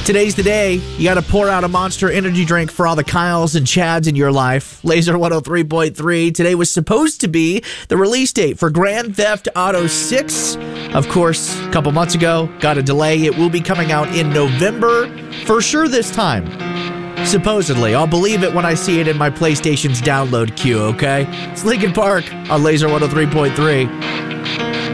Today's the day. You got to pour out a Monster energy drink for all the Kyles and Chads in your life. Laser 103.3. Today was supposed to be the release date for Grand Theft Auto 6. Of course, a couple months ago, got a delay. It will be coming out in November for sure this time. Supposedly. I'll believe it when I see it in my PlayStation's download queue, okay? It's Linkin Park on Laser 103.3.